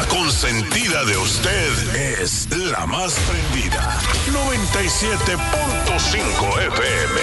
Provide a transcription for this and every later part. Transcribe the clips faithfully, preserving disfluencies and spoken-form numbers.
consentida de usted es la más prendida. noventa y siete punto cinco F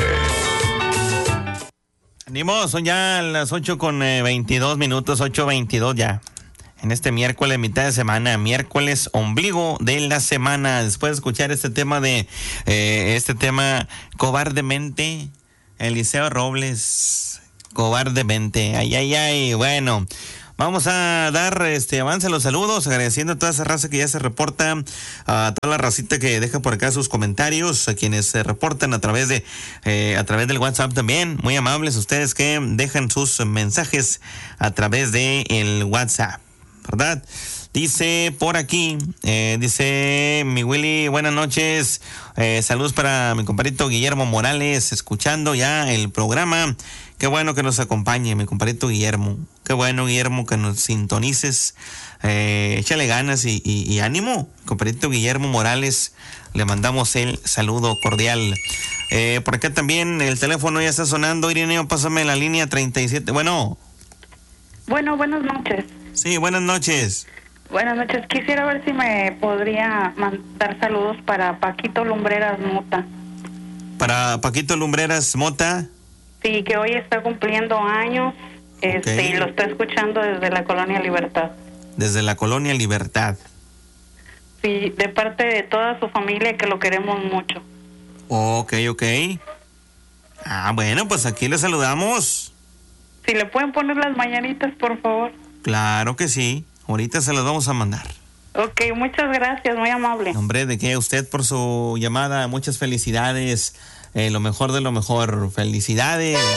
M. Animos, son ya las ocho con veintidós minutos, ocho veintidós ya. En este miércoles, mitad de semana, miércoles ombligo de la semana. Después de escuchar este tema de, eh, este tema cobardemente, Eliseo Robles, cobardemente, ay, ay, ay, bueno. Vamos a dar este avance a los saludos, agradeciendo a toda esa raza que ya se reporta, a toda la racita que deja por acá sus comentarios, a quienes se reportan a través de eh, a través del WhatsApp también, muy amables ustedes que dejan sus mensajes a través de el WhatsApp, ¿verdad? Dice por aquí, eh, dice mi Willy, buenas noches, eh, saludos para mi compadrito Guillermo Morales, escuchando ya el programa. Qué bueno que nos acompañe, mi compadrito Guillermo. Qué bueno, Guillermo, que nos sintonices. Eh, échale ganas y, y, y ánimo. Compadrito Guillermo Morales, le mandamos el saludo cordial. Eh, por acá también el teléfono ya está sonando. Irineo, pásame la línea treinta y siete. Bueno. Bueno, buenas noches. Sí, buenas noches. Buenas noches. Quisiera ver si me podría mandar saludos para Paquito Lumbreras Mota. Para Paquito Lumbreras Mota. Sí, que hoy está cumpliendo años, este, okay. Y lo está escuchando desde la Colonia Libertad. Desde la Colonia Libertad. Sí, de parte de toda su familia, que lo queremos mucho. Ok, ok. Ah, bueno, pues aquí le saludamos. Si le pueden poner las mañanitas, por favor. Claro que sí, ahorita se las vamos a mandar. Ok, muchas gracias, muy amable. Hombre, de que usted por su llamada, muchas felicidades. Eh, lo mejor de lo mejor. Felicidades.